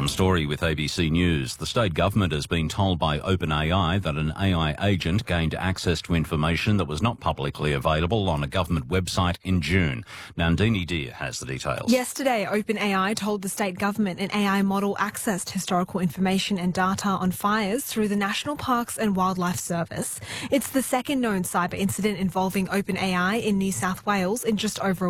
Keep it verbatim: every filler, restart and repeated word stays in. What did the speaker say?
Adam Story with A B C News. The state government has been told by OpenAI that an A I agent gained access to information that was not publicly available on a government website in June. Nandini Deer has the details. Yesterday, OpenAI told the state government an A I model accessed historical information and data on fires through the National Parks and Wildlife Service. It's the second known cyber incident involving OpenAI in New South Wales in just over a